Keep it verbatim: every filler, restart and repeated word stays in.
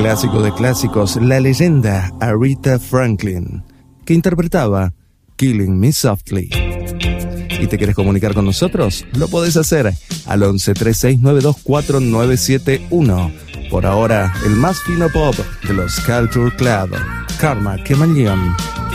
clásico de clásicos, la leyenda Aretha Franklin, que interpretaba Killing Me Softly. ¿Y te quieres comunicar con nosotros? Lo podés hacer al once tres seis nueve dos cuatro nueve siete uno. Por ahora, el más fino pop de los Culture Club, Karma Chameleon.